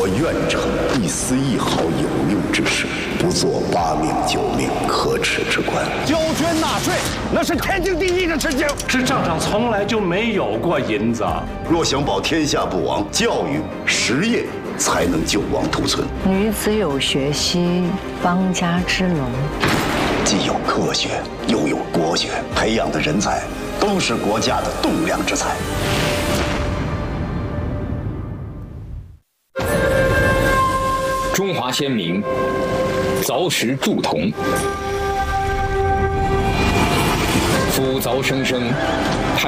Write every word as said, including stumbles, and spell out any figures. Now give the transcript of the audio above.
我愿者一丝一毫有用之事，不做八命九命可耻之官。 交捐纳税，那是天经地义的事情。 这账上从来就没有过银子。 若想保天下不亡，教育实业才能救亡图存。 女子有学兮，邦家之龙。 既有科学，又有国学，培养的人才都是国家的栋梁之才。 中华先民凿石铸铜，夫凿生生，